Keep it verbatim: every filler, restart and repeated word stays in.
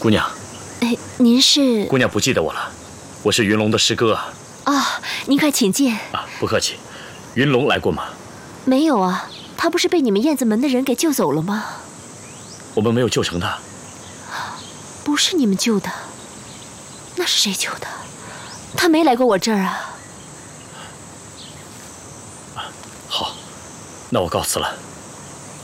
姑娘， 哎，您是？ 姑娘不记得我了，我是云龙的师哥啊。 啊，您快请进。 啊，不客气。云龙来过吗？ 没有啊，他不是被你们燕子门的人给救走了吗？ 我们没有救成他。 不是你们救的，那是谁救的？他没来过我这儿啊。 好，那我告辞了。